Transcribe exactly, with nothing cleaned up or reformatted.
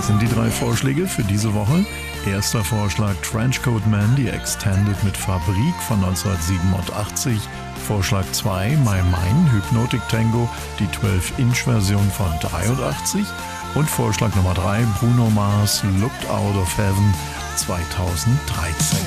sind die drei Vorschläge für diese Woche. Erster Vorschlag Trenchcoat Man, die Extended mit Fabrik von neunzehnhundertsiebenundachtzig. Vorschlag zwei My Mind, Hypnotic Tango, die zwölf Inch Version von dreiundachtzig. Und Vorschlag Nummer drei Bruno Mars, Looked Out of Heaven zweitausenddreizehn.